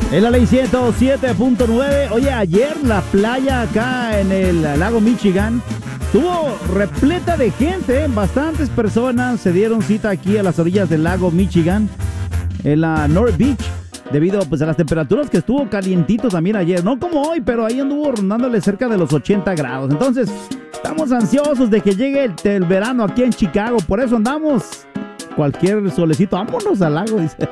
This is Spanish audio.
En la ley 107.9. Oye, ayer la playa acá en el lago Michigan estuvo repleta de gente, ¿eh? Bastantes personas se dieron cita aquí a las orillas del lago Michigan, en la North Beach, debido pues a las temperaturas que estuvo calientito también ayer. No como hoy, pero ahí anduvo rondándole cerca de los 80 grados. Entonces, estamos ansiosos de que llegue el verano aquí en Chicago. Por eso andamos. Cualquier solecito, vámonos al lago, dice.